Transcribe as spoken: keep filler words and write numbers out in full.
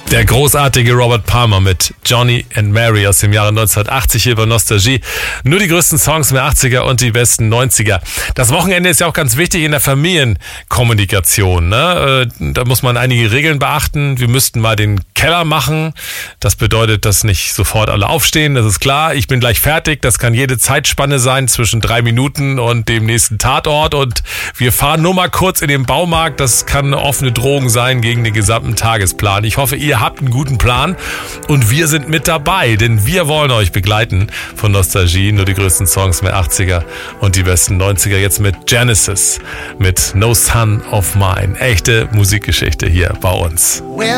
Der großartige Robert Palmer mit Johnny and Mary aus dem Jahre neunzehnhundertachtzig hier bei Nostalgie. Nur die größten Songs der achtziger und die besten neunziger. Das Wochenende ist ja auch ganz wichtig in der Familienkommunikation, ne? Da muss man einige Regeln beachten. Wir müssten mal den Keller machen. Das bedeutet, dass nicht sofort alle aufstehen. Das ist klar. Ich bin gleich fertig. Das kann jede Zeitspanne sein zwischen drei Minuten und dem nächsten Tatort. Und wir fahren nur mal kurz in den Baumarkt. Das kann eine offene Drohung sein gegen den gesamten Tagesplan. Ich hoffe, ihr habt einen guten Plan und wir sind mit dabei, denn wir wollen euch begleiten von Nostalgie, nur die größten Songs der achtziger und die besten neunziger. Jetzt mit Genesis, mit No Son of Mine. Echte Musikgeschichte hier bei uns. Well,